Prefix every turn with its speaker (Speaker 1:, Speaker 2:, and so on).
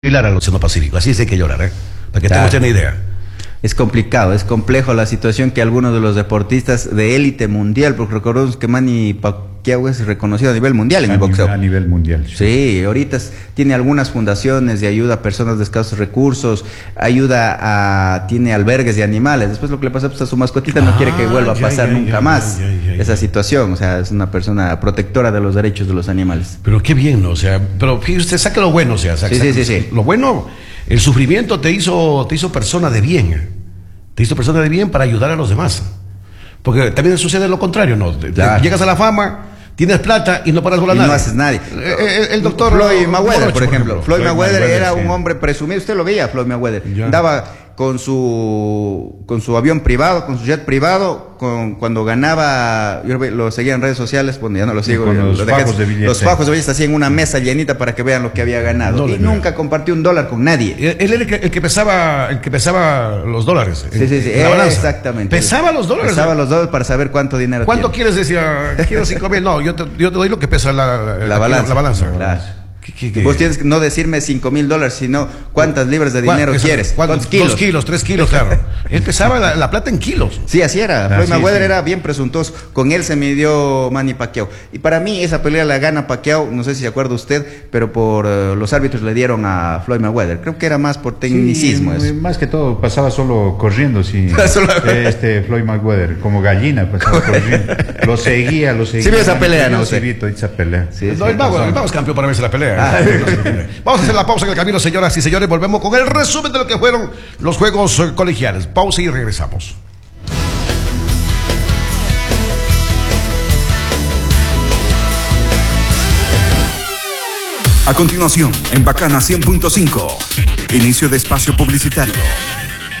Speaker 1: similar al Océano Pacífico, así es hay que llorar, para que
Speaker 2: Claro.
Speaker 1: tengamos una idea.
Speaker 2: Es complicado, es complejo la situación que algunos de los deportistas de élite mundial, porque recordemos que Manny Pacquiao es reconocido a nivel mundial en el boxeo.
Speaker 3: A nivel mundial.
Speaker 2: Sí, ahorita tiene algunas fundaciones de ayuda a personas de escasos recursos, tiene albergues de animales. Después lo que le pasa pues, a su mascotita no quiere que vuelva a pasar nunca más esa situación. O sea, es una persona protectora de los derechos de los animales.
Speaker 1: Pero qué bien, ¿no? O sea, pero fíjese usted, saque lo bueno, o sea,
Speaker 2: Sí.
Speaker 1: lo bueno, el sufrimiento te hizo persona de bien, te hizo persona de bien para ayudar a los demás. Porque también sucede lo contrario, ¿no?
Speaker 2: Claro.
Speaker 1: Llegas a la fama, tienes plata y no paras volar
Speaker 2: Y
Speaker 1: nada.
Speaker 2: no haces nadie.
Speaker 1: El doctor
Speaker 2: Floyd Mayweather,
Speaker 1: Morocho,
Speaker 2: por ejemplo. Floyd Mayweather era
Speaker 3: sí.
Speaker 2: un hombre presumido. Usted lo veía, Floyd Mayweather.
Speaker 1: Ya.
Speaker 2: Andaba con su avión privado, con su jet privado, cuando ganaba, yo lo seguía en redes sociales, bueno, ya no lo sigo.
Speaker 3: con los
Speaker 2: lo dejé-
Speaker 3: fajos de billete.
Speaker 2: Los fajos de billetes así en una mesa llenita para que vean lo que había ganado.
Speaker 1: No
Speaker 2: y
Speaker 1: le veo.
Speaker 2: nunca compartió $1 con nadie.
Speaker 1: Él era el que pesaba los dólares.
Speaker 2: Sí,
Speaker 1: en la balanza.
Speaker 2: exactamente.
Speaker 1: Pesaba los dólares.
Speaker 2: Pesaba los dólares para saber cuánto dinero
Speaker 1: ¿Cuánto
Speaker 2: tiene.
Speaker 1: quieres? Decía, quiero 5,000. No, yo te doy lo que pesa
Speaker 2: La balanza.
Speaker 1: La balanza.
Speaker 2: Claro.
Speaker 1: ¿Qué?
Speaker 2: Vos tienes que no decirme $5,000, sino cuántas libras de dinero quieres.
Speaker 1: ¿Cuántos
Speaker 2: kilos?
Speaker 1: 2 kilos, 3 kilos, claro. Él pesaba la plata en kilos.
Speaker 2: Sí, así era.
Speaker 3: Ah,
Speaker 2: Floyd
Speaker 3: sí,
Speaker 2: Mayweather
Speaker 3: sí.
Speaker 2: era bien presuntuoso. Con él se midió Manny Pacquiao. Y para mí esa pelea la gana Pacquiao, no sé si se acuerda usted, pero por los árbitros le dieron a Floyd Mayweather. Creo que era más por tecnicismo.
Speaker 3: Sí,
Speaker 2: eso.
Speaker 3: más que todo pasaba solo corriendo, sí.
Speaker 2: Solo-
Speaker 3: Floyd Mayweather, como gallina, pasaba corriendo. Lo seguía.
Speaker 2: Sí vio esa pelea, ¿no?
Speaker 3: Sí, vi toda esa pelea.
Speaker 2: Sí,
Speaker 1: No, el mago es campeón para verse la pelea.
Speaker 2: Ah.
Speaker 1: Vamos a hacer la pausa en el camino, señoras y señores. Volvemos con el resumen de lo que fueron los juegos colegiales. Pausa y regresamos.
Speaker 4: A continuación, en Bacana 100.5, inicio de espacio publicitario.